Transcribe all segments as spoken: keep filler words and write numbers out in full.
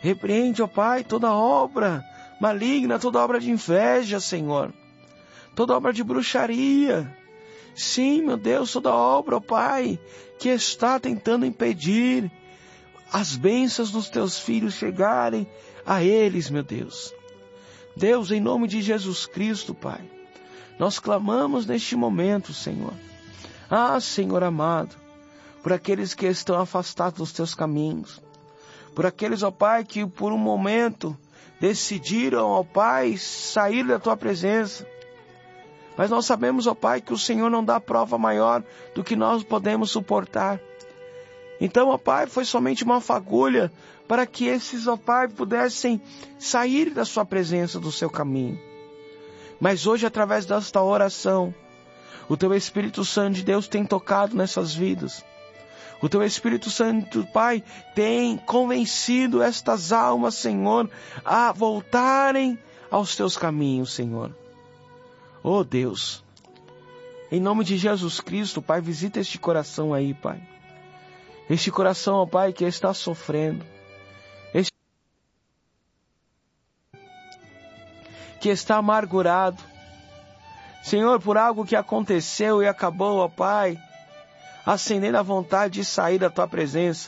Repreende, ó Pai, toda obra maligna, toda obra de inveja, Senhor. Toda obra de bruxaria. Sim, meu Deus, toda obra, ó Pai, que está tentando impedir as bênçãos dos teus filhos chegarem a eles, meu Deus. Deus, em nome de Jesus Cristo, Pai, nós clamamos neste momento, Senhor. Ah, Senhor amado, por aqueles que estão afastados dos teus caminhos, por aqueles, ó Pai, que por um momento decidiram, ó Pai, sair da tua presença. Mas nós sabemos, ó Pai, que o Senhor não dá prova maior do que nós podemos suportar. Então, ó Pai, foi somente uma fagulha para que esses, ó Pai, pudessem sair da sua presença, do seu caminho. Mas hoje, através desta oração, o Teu Espírito Santo de Deus tem tocado nessas vidas. O Teu Espírito Santo, Pai, tem convencido estas almas, Senhor, a voltarem aos Teus caminhos, Senhor. Oh Deus, em nome de Jesus Cristo, Pai, visita este coração aí, Pai. Este coração, ó Pai, que está sofrendo. Este que está amargurado. Senhor, por algo que aconteceu e acabou, ó Pai, acendendo a vontade de sair da Tua presença.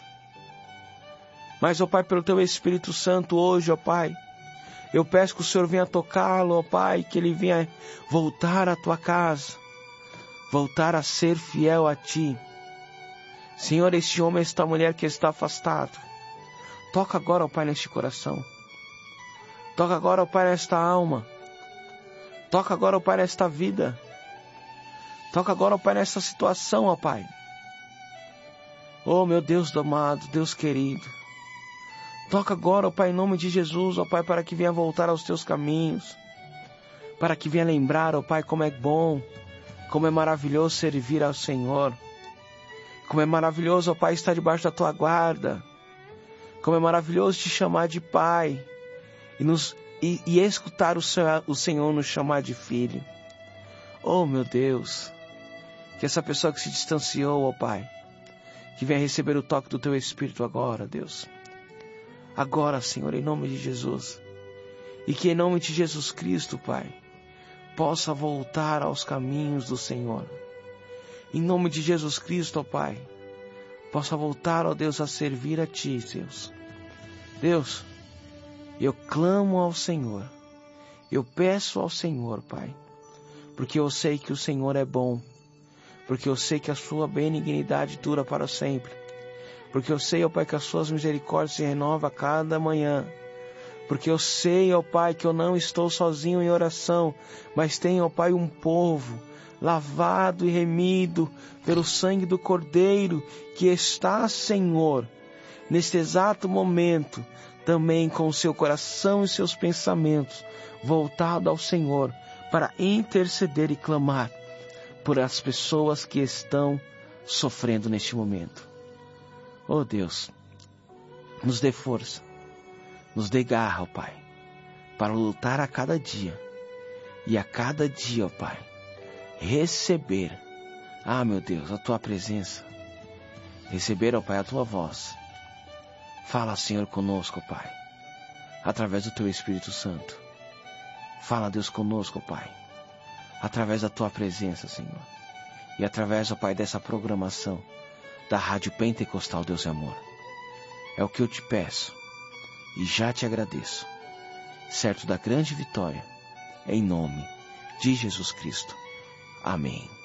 Mas, ó Pai, pelo Teu Espírito Santo hoje, ó Pai, eu peço que o Senhor venha tocá-lo, ó Pai, que ele venha voltar à Tua casa, voltar a ser fiel a Ti. Senhor, este homem, esta mulher que está afastado, toca agora, ó Pai, neste coração. Toca agora, ó Pai, nesta alma. Toca agora, ó Pai, nesta vida. Toca agora, ó Pai, nesta situação, ó Pai. Oh, meu Deus amado, Deus querido. Toca agora, ó Pai, em nome de Jesus, ó Pai, para que venha voltar aos Teus caminhos. Para que venha lembrar, ó Pai, como é bom, como é maravilhoso servir ao Senhor. Como é maravilhoso, ó Pai, estar debaixo da Tua guarda. Como é maravilhoso Te chamar de Pai. E, nos, e, e escutar o Senhor, o Senhor nos chamar de Filho. Oh, meu Deus. Que essa pessoa que se distanciou, ó Pai, que venha receber o toque do Teu Espírito agora, Deus. Agora, Senhor, em nome de Jesus. E que em nome de Jesus Cristo, Pai, possa voltar aos caminhos do Senhor. Em nome de Jesus Cristo, ó Pai, possa voltar, ó Deus, a servir a Ti, Deus. Deus, eu clamo ao Senhor, eu peço ao Senhor, Pai, porque eu sei que o Senhor é bom, porque eu sei que a Sua benignidade dura para sempre, porque eu sei, ó Pai, que as Suas misericórdias se renovam a cada manhã, porque eu sei, ó Pai, que eu não estou sozinho em oração, mas tenho, ó Pai, um povo lavado e remido pelo sangue do Cordeiro, que está, Senhor, neste exato momento, também com o seu coração e seus pensamentos voltado ao Senhor, para interceder e clamar por as pessoas que estão sofrendo neste momento. Oh Deus, nos dê força, nos dê garra, ó Pai, para lutar a cada dia, e a cada dia, ó Pai, receber, ah meu Deus, a Tua presença, receber, ó Pai, a Tua voz. Fala, Senhor, conosco, ó Pai, através do Teu Espírito Santo. Fala, Deus, conosco, ó Pai, através da Tua presença, Senhor, e através, ó Pai, dessa programação da Rádio Pentecostal Deus e Amor. É o que eu Te peço e já Te agradeço, certo da grande vitória, em nome de Jesus Cristo. Amém.